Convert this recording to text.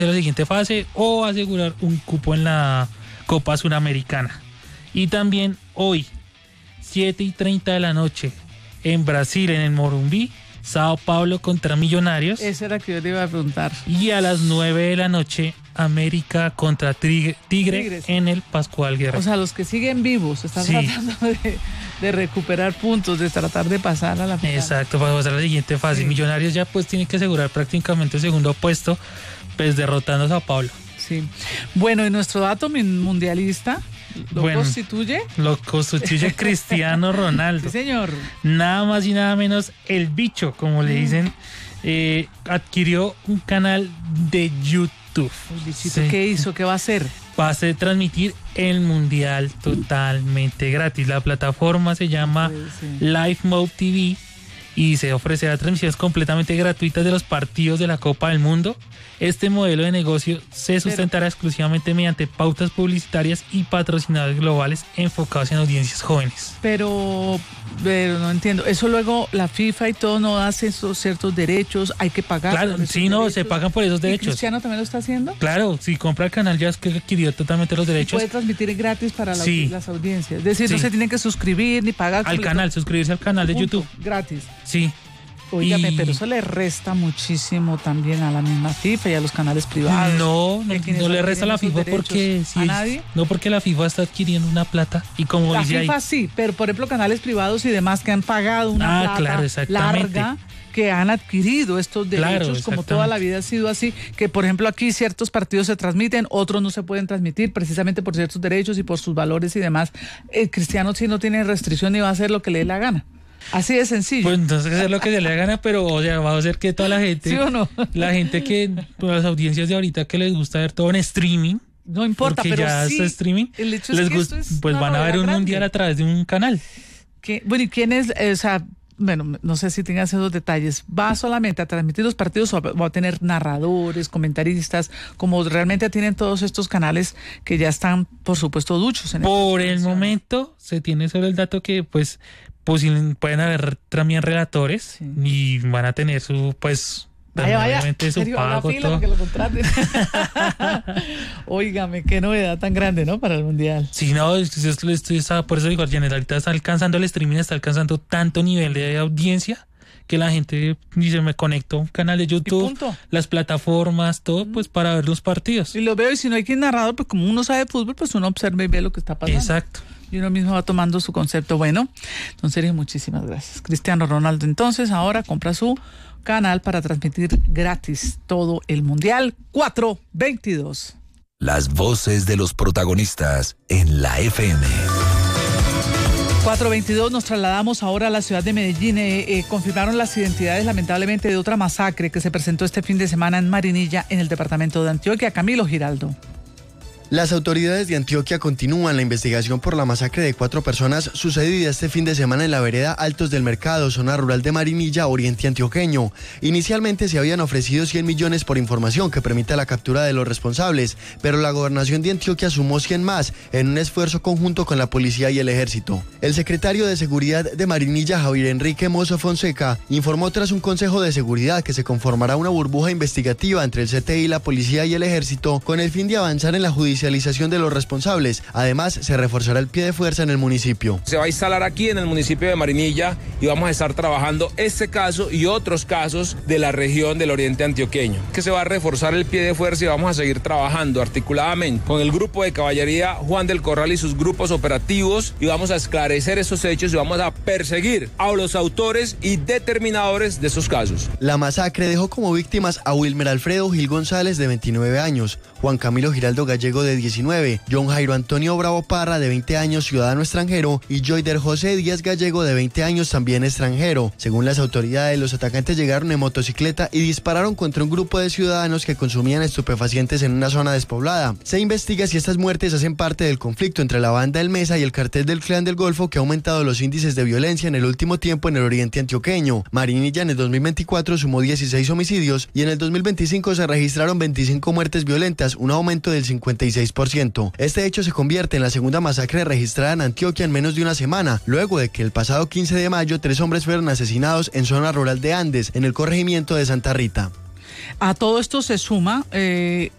de la siguiente fase o asegurar un cupo en la Copa Suramericana. Y también hoy, 7:30 de la noche, en Brasil, en el Morumbi, Sao Paulo contra Millonarios. Esa era que yo le iba a preguntar. Y a las 9 de la noche, América contra Tigre en el Pascual Guerra. O sea, los que siguen vivos están tratando de recuperar puntos, de tratar de pasar a la final. Exacto, para pasar a la siguiente fase. Millonarios ya pues tiene que asegurar prácticamente el segundo puesto, pues derrotando a Sao Paulo. Sí. Bueno, y nuestro dato mundialista lo constituye Cristiano Ronaldo. Sí, señor. Nada más y nada menos el bicho, como le dicen, adquirió un canal de YouTube. El bichito, ¿qué hizo? ¿Qué va a hacer? Va a transmitir el Mundial totalmente gratis. La plataforma se llama Live Mode TV y se ofrecerá transmisiones completamente gratuitas de los partidos de la Copa del Mundo. Este modelo de negocio se sustentará exclusivamente mediante pautas publicitarias y patrocinadores globales enfocados en audiencias jóvenes. Pero no entiendo. Eso luego la FIFA y todo no hace esos ciertos derechos, hay que pagar. Claro, sí, no, se pagan por esos derechos. ¿Y Cristiano también lo está haciendo? Claro, si compra el canal ya es que adquirió totalmente los derechos. Puede transmitir gratis para las audiencias. Es decir, no se tienen que suscribir ni pagar. Al canal, suscribirse al canal de YouTube. Gratis. Sí. Óigame, pero eso le resta muchísimo también a la misma FIFA y a los canales privados. No le resta a la FIFA porque ¿A nadie? No, porque la FIFA está adquiriendo una plata y como la dice FIFA ahí, sí, pero por ejemplo canales privados y demás que han pagado una plata larga, que han adquirido estos derechos, como toda la vida ha sido así, que por ejemplo aquí ciertos partidos se transmiten, otros no se pueden transmitir precisamente por ciertos derechos y por sus valores y demás. El Cristiano sí no tiene restricción y va a hacer lo que le dé la gana. Así de sencillo. Pues entonces es lo que se le gana, pero o sea, va a hacer que toda la gente, ¿sí o no? La gente que, pues, las audiencias de ahorita que les gusta ver todo en streaming, no importa, pero ya sí, es streaming, el hecho es que esto es pues van a ver un mundial a través de un canal. Bueno, ¿y quién es? O sea, bueno, no sé si tengas esos detalles. ¿Va solamente a transmitir los partidos o va a tener narradores, comentaristas, como realmente tienen todos estos canales que ya están, por supuesto, duchos? Por el momento se tiene solo el dato que, pues pueden haber también relatores y van a tener su, pues, obviamente su pago, todo. Que lo contraten. Óigame, qué novedad tan grande, ¿no? Para el Mundial. Sí, no, por eso digo, Janet, ahorita está alcanzando el streaming, está alcanzando tanto nivel de audiencia que la gente dice, me conecto a un canal de YouTube, las plataformas, todo, pues para ver los partidos. Y lo veo, y si no hay quien narrador, pues como uno sabe de fútbol, pues uno observa y ve lo que está pasando. Exacto. Y uno mismo va tomando su concepto. Bueno, entonces muchísimas gracias. Cristiano Ronaldo entonces ahora compra su canal para transmitir gratis todo el Mundial 422. Las voces de los protagonistas en la FM. 422, nos trasladamos ahora a la ciudad de Medellín. Confirmaron las identidades lamentablemente de otra masacre que se presentó este fin de semana en Marinilla, en el departamento de Antioquia. Camilo Giraldo. Las autoridades de Antioquia continúan la investigación por la masacre de 4 personas sucedida este fin de semana en la vereda Altos del Mercado, zona rural de Marinilla, oriente antioqueño. Inicialmente se habían ofrecido 100 millones por información que permita la captura de los responsables, pero la gobernación de Antioquia sumó 100 más en un esfuerzo conjunto con la policía y el ejército. El secretario de Seguridad de Marinilla, Javier Enrique Mozo Fonseca, informó tras un consejo de seguridad que se conformará una burbuja investigativa entre el CTI, la policía y el ejército con el fin de avanzar en la judicialización de los responsables. Además, se reforzará el pie de fuerza en el municipio. Se va a instalar aquí en el municipio de Marinilla y vamos a estar trabajando este caso y otros casos de la región del oriente antioqueño. Que se va a reforzar el pie de fuerza y vamos a seguir trabajando articuladamente con el grupo de caballería Juan del Corral y sus grupos operativos y vamos a esclarecer esos hechos y vamos a perseguir a los autores y determinadores de esos casos. La masacre dejó como víctimas a Wilmer Alfredo Gil González, de 29 años, Juan Camilo Giraldo Gallego, de 19, John Jairo Antonio Bravo Parra, de 20 años, ciudadano extranjero, y Joyder José Díaz Gallego, de 20 años, también extranjero. Según las autoridades, los atacantes llegaron en motocicleta y dispararon contra un grupo de ciudadanos que consumían estupefacientes en una zona despoblada. Se investiga si estas muertes hacen parte del conflicto entre la banda El Mesa y el cartel del Clan del Golfo, que ha aumentado los índices de violencia en el último tiempo en el oriente antioqueño. Marinilla en el 2024 sumó 16 homicidios y en el 2025 se registraron 25 muertes violentas, un aumento del 56%. Este hecho se convierte en la segunda masacre registrada en Antioquia en menos de una semana, luego de que el pasado 15 de mayo 3 hombres fueron asesinados en zona rural de Andes, en el corregimiento de Santa Rita. A todo esto se suma